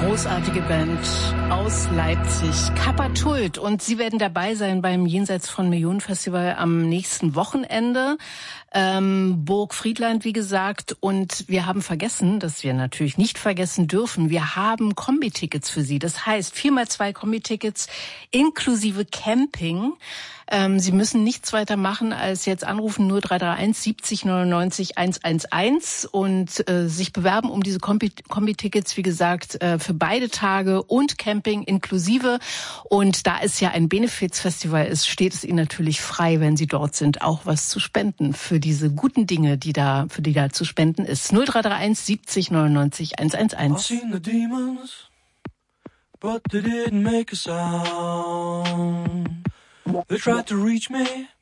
Großartige Band aus Leipzig, Kappa-Tult. Und Sie werden dabei sein beim Jenseits von Millionen Festival am nächsten Wochenende. Burg Friedland, wie gesagt. Und wir haben vergessen, dass wir natürlich nicht vergessen dürfen, wir haben Kombi-Tickets für Sie. Das heißt, 4x2 Kombi-Tickets inklusive Camping. Sie müssen nichts weiter machen, als jetzt anrufen 0331 70 99 111 und sich bewerben um diese Kombi-Tickets, wie gesagt, für beide Tage und Camping inklusive. Und da es ja ein Benefizfestival ist, steht es Ihnen natürlich frei, wenn Sie dort sind, auch was zu spenden für diese guten Dinge, für die da zu spenden ist. 0331 70 99 111. I've seen the demons, but they didn't make a sound. They tried to reach me,